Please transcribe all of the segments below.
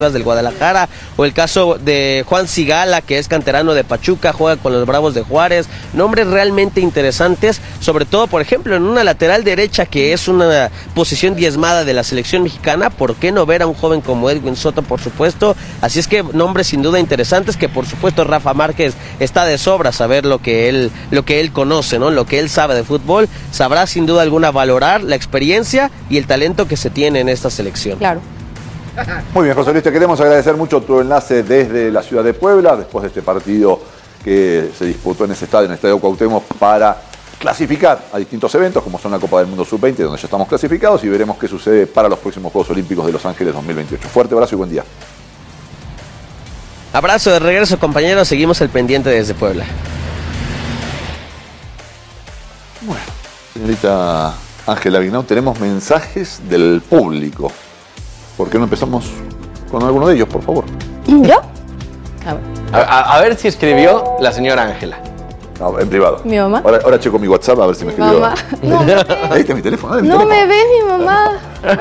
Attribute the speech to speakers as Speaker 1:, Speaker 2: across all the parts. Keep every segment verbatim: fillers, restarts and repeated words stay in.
Speaker 1: del Guadalajara, o el caso de Juan Sigala, que es canterano de Pachuca, juega con los Bravos de Juárez, nombres realmente interesantes, sobre todo, por ejemplo, en una lateral derecha que es una posición diezmada de la selección mexicana. ¿Por qué no ver a un joven como Edwin Soto, por supuesto? Así es que nombres sin duda interesantes, que por supuesto Rafa Márquez está de sobra saber lo que él, lo que él conoce, ¿no? Lo que él sabe de fútbol, sabrá sin duda alguna valorar la experiencia y el talento que se tiene en esta selección.
Speaker 2: Claro.
Speaker 3: Muy bien, José Luis, te queremos agradecer mucho tu enlace desde la ciudad de Puebla, después de este partido que se disputó en ese estadio, en el Estadio Cuauhtémoc, para clasificar a distintos eventos, como son la Copa del Mundo sub veinte, donde ya estamos clasificados, y veremos qué sucede para los próximos Juegos Olímpicos de Los Ángeles dos mil veintiocho. Fuerte abrazo y buen día.
Speaker 1: Abrazo de regreso, compañeros, seguimos el pendiente desde Puebla.
Speaker 3: Bueno, señorita Ángela Vignau, tenemos mensajes del público. ¿Por qué no empezamos con alguno de ellos, por favor?
Speaker 2: ¿Yo?
Speaker 4: A ver, a, a, a ver si escribió la señora Ángela.
Speaker 3: No, en privado.
Speaker 2: ¿Mi mamá?
Speaker 3: Ahora, ahora checo mi WhatsApp a ver si me escribió.
Speaker 2: Mamá. No.
Speaker 3: Ahí está mi teléfono. Ahí, mi
Speaker 2: No
Speaker 3: teléfono.
Speaker 2: me ve mi mamá.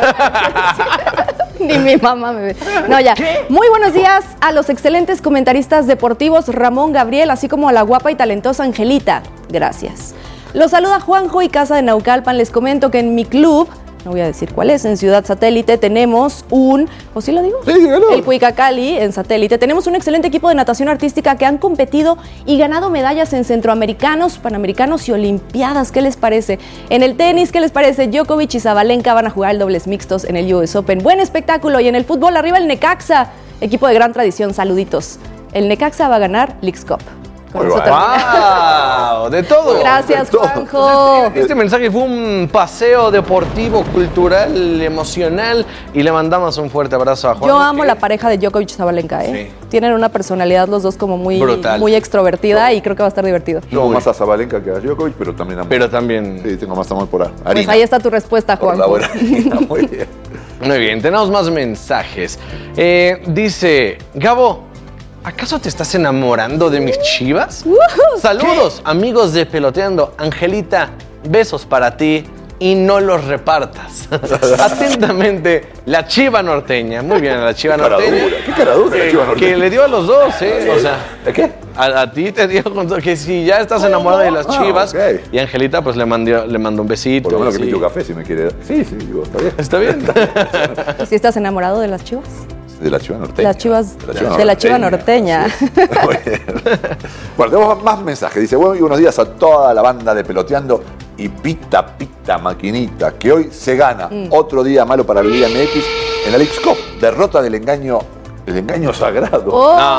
Speaker 2: Ni mi mamá me ve. No, ya. ¿Qué? Muy buenos días a los excelentes comentaristas deportivos Ramón, Gabriel, así como a la guapa y talentosa Angelita. Gracias. Los saluda Juanjo y Casa de Naucalpan. Les comento que en mi club, no voy a decir cuál es, en Ciudad Satélite tenemos un, ¿o sí lo digo?
Speaker 3: Sí, dígalo.
Speaker 2: El Cuicacali en Satélite. Tenemos un excelente equipo de natación artística que han competido y ganado medallas en centroamericanos, panamericanos y olimpiadas. ¿Qué les parece? En el tenis, ¿qué les parece? Djokovic y Zabalenka van a jugar el dobles mixtos en el U S Open. Buen espectáculo. Y en el fútbol, arriba el Necaxa, equipo de gran tradición. Saluditos. El Necaxa va a ganar Leagues Cup. Con eso termina.
Speaker 4: ¡Wow! De todo.
Speaker 2: Gracias,
Speaker 3: De todo.
Speaker 2: Juanjo.
Speaker 4: Este, este mensaje fue un paseo deportivo, cultural, emocional, y le mandamos un fuerte abrazo a Juan.
Speaker 2: Yo amo la pareja de Djokovic y Zabalenka, ¿eh?
Speaker 4: Sí.
Speaker 2: Tienen una personalidad los dos como muy, muy extrovertida y creo que va a estar divertido.
Speaker 3: Yo
Speaker 4: Muy.
Speaker 3: más a Zabalenka que a Djokovic, pero también a
Speaker 4: Pero también...
Speaker 3: Sí, tengo más amor por harina.
Speaker 2: Pues ahí está tu respuesta,
Speaker 3: Por
Speaker 2: Juanjo.
Speaker 3: la harina. Muy bien.
Speaker 4: Muy bien, tenemos más mensajes. Eh, dice, Gabo, ¿acaso te estás enamorando de mis Chivas?
Speaker 2: Uh-huh.
Speaker 4: Saludos, amigos de Peloteando. Angelita, besos para ti y no los repartas. Atentamente, la Chiva Norteña. Muy bien, la Chiva
Speaker 3: Qué cara
Speaker 4: Norteña.
Speaker 3: dura, qué cara dura la
Speaker 4: Que-
Speaker 3: Chiva Norteña.
Speaker 4: Que le dio a los dos, ¿eh? O sea,
Speaker 3: ¿De qué?
Speaker 4: a, a ti te dio con todo- que si ya estás enamorada de las
Speaker 3: Ah,
Speaker 4: Chivas.
Speaker 3: ok.
Speaker 4: Y Angelita, pues le mandó, le mandó un besito.
Speaker 3: Por lo menos que
Speaker 4: sí.
Speaker 3: me dio café si me quiere. Sí, sí, digo, está bien.
Speaker 4: Está bien.
Speaker 2: ¿Y si estás enamorado de las Chivas?
Speaker 3: De la Chiva Norteña.
Speaker 2: Las Chivas,
Speaker 3: De la Chiva
Speaker 2: de la Chiva norteña.
Speaker 3: Sí. Muy bien. Bueno, tenemos más mensajes. Dice, bueno, y buenos días a toda la banda de Peloteando y pita, pita, maquinita, que hoy se gana.
Speaker 2: Mm.
Speaker 3: Otro día malo para la Liga M X en la Leagues Cup. Derrota del engaño, el engaño sagrado.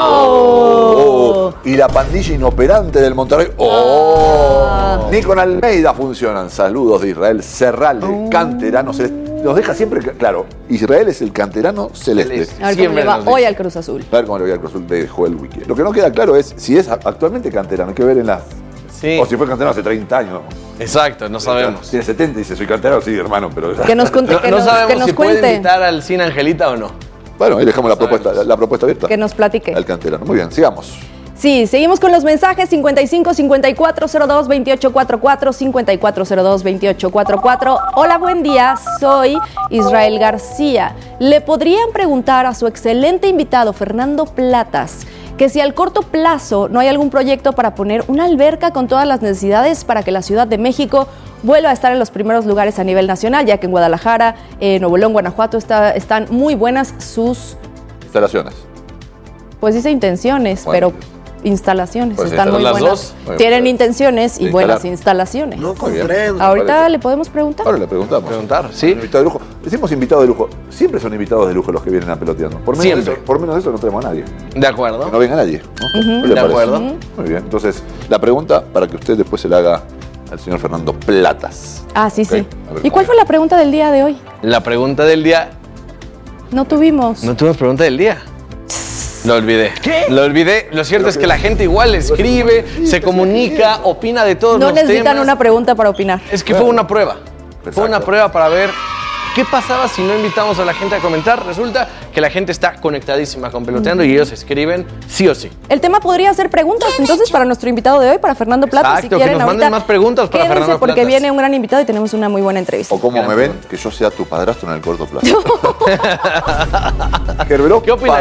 Speaker 2: ¡Oh!
Speaker 3: Oh. Y la pandilla inoperante del Monterrey. ¡Oh!
Speaker 2: Ah.
Speaker 3: Ni con Almeida funcionan. Saludos de Israel Serralde,
Speaker 2: Oh.
Speaker 3: canterano celeste. Nos deja siempre, claro, Israel es el canterano celeste.
Speaker 4: Celeste.
Speaker 2: A ver cómo
Speaker 4: Siempre
Speaker 2: le va
Speaker 4: nos dice.
Speaker 2: hoy al Cruz Azul.
Speaker 3: A ver cómo le voy al Cruz Azul de Joel Wiki. Lo que no queda claro es si es actualmente canterano. Hay que ver en las...
Speaker 4: Sí.
Speaker 3: O si fue canterano hace treinta años.
Speaker 4: Exacto, no sabemos.
Speaker 3: Tiene setenta y dice, soy canterano, sí, hermano, pero...
Speaker 2: Que nos, conte,
Speaker 4: No,
Speaker 2: que
Speaker 4: no
Speaker 2: nos,
Speaker 4: sabemos
Speaker 2: que nos
Speaker 4: si puede
Speaker 2: cuente,
Speaker 4: invitar al cine Angelita o no.
Speaker 3: Bueno, ahí dejamos la
Speaker 4: sabemos.
Speaker 3: propuesta, la, la propuesta abierta.
Speaker 2: que nos platique.
Speaker 3: Al canterano. Muy bien, sigamos.
Speaker 2: Sí, seguimos con los mensajes cincuenta y cinco cincuenta y cuatro cero dos veintiocho cuarenta y cuatro, cincuenta y cuatro cero dos veintiocho cuarenta y cuatro. Hola, buen día, soy Israel García. ¿Le podrían preguntar a su excelente invitado Fernando Platas que si al corto plazo no hay algún proyecto para poner una alberca con todas las necesidades para que la Ciudad de México vuelva a estar en los primeros lugares a nivel nacional, ya que en Guadalajara, eh, Nuevo León, Guanajuato está, están muy buenas sus,
Speaker 3: Instalaciones.
Speaker 2: pues dice intenciones,
Speaker 3: Bueno,
Speaker 2: pero instalaciones
Speaker 3: pues
Speaker 2: están muy
Speaker 4: las
Speaker 2: buenas.
Speaker 4: dos.
Speaker 3: Muy
Speaker 2: Tienen
Speaker 3: bien.
Speaker 2: intenciones y
Speaker 3: De
Speaker 2: buenas
Speaker 3: instalar.
Speaker 2: instalaciones.
Speaker 3: Muy bien.
Speaker 2: Ahorita
Speaker 3: Parece.
Speaker 2: le podemos preguntar.
Speaker 3: Ahora le preguntamos.
Speaker 4: Preguntar, sí.
Speaker 3: Un invitado de lujo. Decimos invitado de lujo. Siempre son invitados de lujo los que vienen a Peloteando. Por menos,
Speaker 4: Siempre.
Speaker 3: De, eso, por menos de eso no tenemos a nadie.
Speaker 4: De acuerdo.
Speaker 3: Que no venga nadie. ¿no? ¿Qué le
Speaker 4: De
Speaker 3: parece?
Speaker 4: acuerdo.
Speaker 3: Muy bien. Entonces, la pregunta para que usted después se la haga al señor Fernando Platas.
Speaker 2: Ah, sí,
Speaker 3: Ok,
Speaker 2: sí.
Speaker 3: a ver
Speaker 2: ¿Y
Speaker 3: cómo
Speaker 2: cuál
Speaker 3: es.
Speaker 2: fue la pregunta del día de hoy?
Speaker 4: La pregunta del día.
Speaker 2: No tuvimos.
Speaker 4: No tuvimos pregunta del día. Lo olvidé. ¿Qué? Lo olvidé. Lo cierto es que la gente igual escribe, se comunica, opina de todos
Speaker 2: No
Speaker 4: los
Speaker 2: necesitan
Speaker 4: temas.
Speaker 2: una pregunta para opinar.
Speaker 4: Es que fue una prueba. Fue una
Speaker 3: Exacto.
Speaker 4: prueba para ver ¿Qué pasaba si no invitamos a la gente a comentar? Resulta que la gente está conectadísima con Peloteando y ellos escriben sí o sí.
Speaker 2: El tema podría ser preguntas, entonces, para nuestro invitado de hoy, para Fernando Plata.
Speaker 4: Exacto,
Speaker 2: si quieren,
Speaker 4: que nos manden
Speaker 2: ahorita,
Speaker 4: más preguntas para
Speaker 2: quédense
Speaker 4: Fernando
Speaker 2: porque
Speaker 4: Platas.
Speaker 2: viene un gran invitado y tenemos una muy buena entrevista.
Speaker 3: O como me ven, que yo sea tu padrastro en el corto plazo. Gerbero,
Speaker 4: ¿Qué opinas?